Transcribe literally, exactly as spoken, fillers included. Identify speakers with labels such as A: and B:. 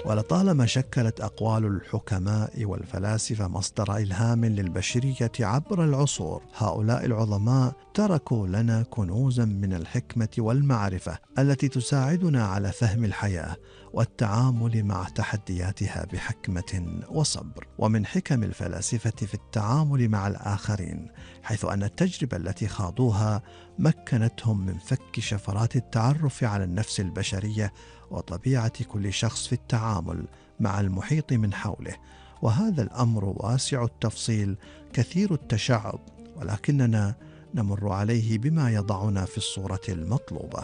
A: ولطالما شكلت أقوال الحكماء والفلاسفة مصدر إلهام للبشرية عبر العصور. هؤلاء العظماء تركوا لنا كنوزا من الحكمة والمعرفة التي تساعدنا على فهم الحياة والتعامل مع تحدياتها بحكمة وصبر. ومن حكم الفلاسفة في التعامل مع الآخرين، حيث أن التجربة التي خاضوها مكنتهم من فك شفرات التعرف على النفس البشرية وطبيعة كل شخص في التعامل مع المحيط من حوله. وهذا الأمر واسع التفصيل كثير التشعب، ولكننا نمر عليه بما يضعنا في الصورة المطلوبة.